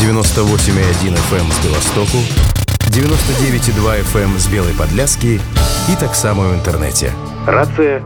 98,1 FM з Білостоку, 99,2 FM з Білої Подляски і так само в інтернеті. Рація